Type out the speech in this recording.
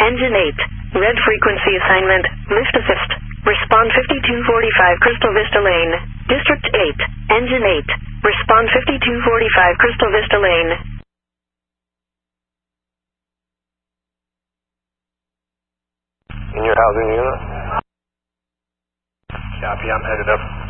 Engine 8. Red frequency assignment. Lift assist. Respond 5245 Crystal Vista Lane. District 8. Engine 8. Respond 5245 Crystal Vista Lane. In your housing unit? Copy, I'm headed up.